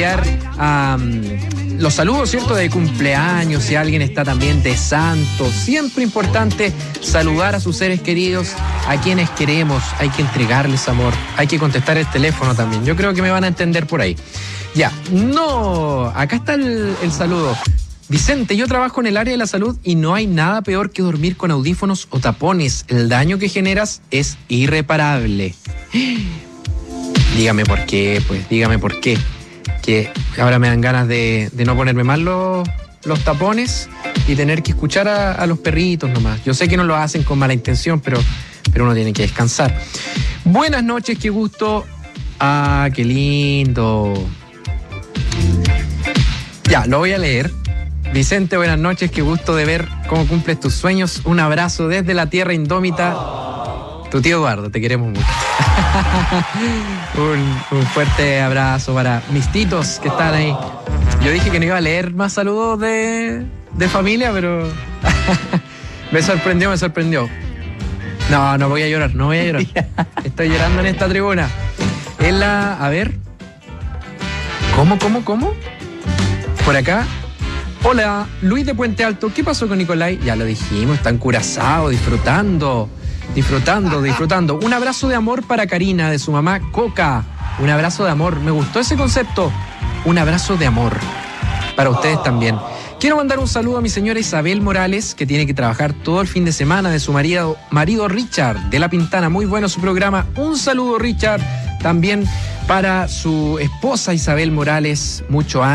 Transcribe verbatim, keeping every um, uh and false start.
Um, los saludos, ¿cierto?, de cumpleaños, si alguien está también de santo. Siempre importante saludar a sus seres queridos, a quienes queremos. Hay que entregarles amor, hay que contestar el teléfono también. Yo creo que me van a entender por ahí. Ya, no, acá está el, el saludo. Vicente, yo trabajo en el área de la salud y no hay nada peor que dormir con audífonos o tapones. El daño que generas es irreparable. Dígame por qué, pues, dígame por qué. Que ahora me dan ganas de, de no ponerme mal los, los tapones y tener que escuchar a, a los perritos nomás. Yo sé que no lo hacen con mala intención, pero, pero uno tiene que descansar. Buenas noches, qué gusto. Ah, qué lindo. Ya, lo voy a leer. Vicente, buenas noches, qué gusto de ver cómo cumples tus sueños. Un abrazo desde la tierra indómita. Tu tío Eduardo, te queremos mucho. un, un fuerte abrazo para mis titos que están ahí. Yo dije que no iba a leer más saludos de, de familia, pero me sorprendió, me sorprendió. No, no voy a llorar, no voy a llorar. Estoy llorando en esta tribuna. Es la... A ver. ¿Cómo, cómo, cómo? Por acá. Hola, Luis de Puente Alto. ¿Qué pasó con Nicolai? Ya lo dijimos, está en Curazao, disfrutando. Disfrutando, disfrutando. Un abrazo de amor para Karina, de su mamá Coca. Un abrazo de amor. Me gustó ese concepto. Un abrazo de amor. Para ustedes también. Quiero mandar un saludo a mi señora Isabel Morales, que tiene que trabajar todo el fin de semana, de su marido, marido Richard, de La Pintana. Muy bueno su programa. Un saludo, Richard. También para su esposa Isabel Morales. Mucho ánimo.